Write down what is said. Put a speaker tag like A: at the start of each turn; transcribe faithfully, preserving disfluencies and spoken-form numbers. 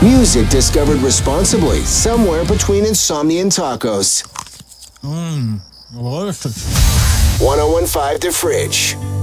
A: Music discovered responsibly, somewhere between insomnia and tacos.
B: Mmm, delicious.
A: ten fifteen The Fridge.